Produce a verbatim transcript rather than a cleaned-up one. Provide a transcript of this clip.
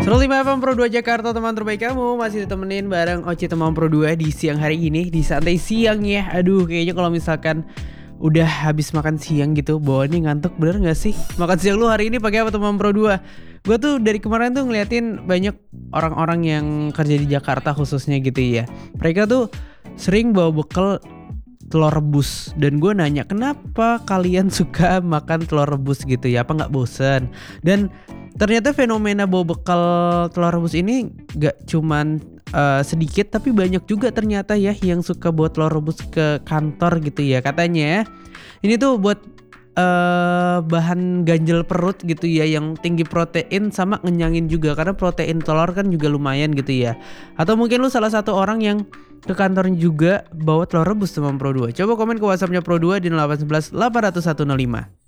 lima F M Pro dua Jakarta, teman terbaik kamu. Masih ditemenin bareng Oci teman Pro dua di siang hari ini, di santai siang ya. Aduh, kayaknya kalau misalkan udah habis makan siang gitu, bawaannya ngantuk, bener gak sih? Makan siang lu hari ini pakai apa teman Pro dua? Gue tuh dari kemarin tuh ngeliatin banyak orang-orang yang kerja di Jakarta khususnya gitu ya. Mereka tuh sering bawa bekal telur rebus, dan gue nanya kenapa kalian suka makan telur rebus gitu ya, apa nggak bosen? Dan ternyata fenomena bawa bekal telur rebus ini gak cuman uh, sedikit, tapi banyak juga ternyata ya yang suka bawa telur rebus ke kantor gitu ya. Katanya ini tuh buat uh, bahan ganjel perut gitu ya, yang tinggi protein sama ngenyangin juga, karena protein telur kan juga lumayan gitu ya. Atau mungkin lu salah satu orang yang ke kantornya juga bawa telur rebus teman Pro dua. Coba komen ke WhatsAppnya Pro dua di nol delapan satu satu delapan nol satu nol lima.